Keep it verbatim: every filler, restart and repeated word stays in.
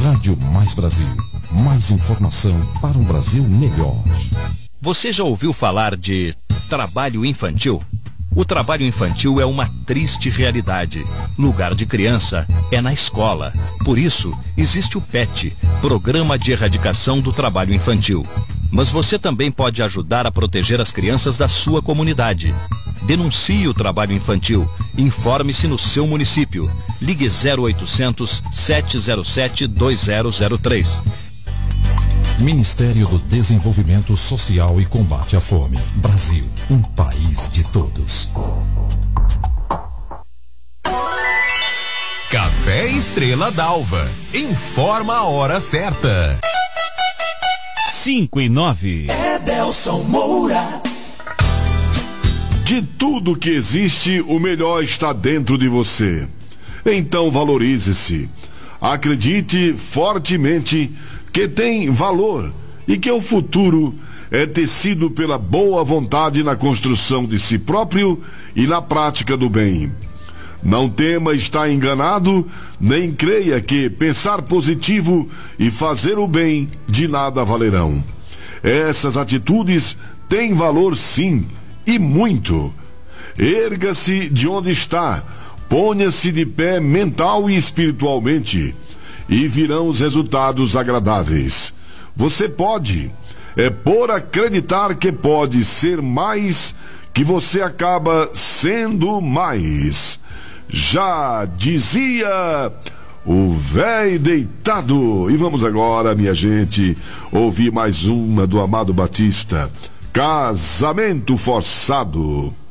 Rádio Mais Brasil. Mais informação para um Brasil melhor. Você já ouviu falar de trabalho infantil? O trabalho infantil é uma triste realidade. Lugar de criança é na escola. Por isso, existe o P E T, Programa de Erradicação do Trabalho Infantil. Mas você também pode ajudar a proteger as crianças da sua comunidade. Denuncie o trabalho infantil. Informe-se no seu município. Ligue zero oitocentos, sete zero sete, dois zero zero três. Ministério do Desenvolvimento Social e Combate à Fome. Brasil, um país de todos. Café Estrela d'Alva. Informa a hora certa. cinco e nove. Edelson Moura. De tudo que existe, o melhor está dentro de você. Então valorize-se. Acredite fortemente que tem valor e que o futuro é tecido pela boa vontade na construção de si próprio e na prática do bem. Não tema estar enganado, nem creia que pensar positivo e fazer o bem de nada valerão. Essas atitudes têm valor sim, e muito. Erga-se de onde está, ponha-se de pé mental e espiritualmente, e virão os resultados agradáveis. Você pode, é por acreditar que pode ser mais, que você acaba sendo mais. Já dizia o véi deitado. E vamos agora, minha gente, ouvir mais uma do Amado Batista, Casamento Forçado.